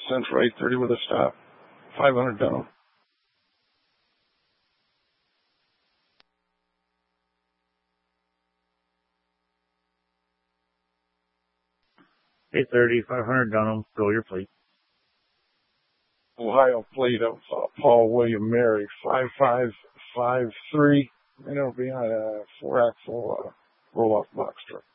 Central 830 with a stop. 500 Dunham. $830, $500 Dunham. Go your plate. Ohio plate of Paul William Mary, 5553. And it'll be on a 4-axle roll-off box truck.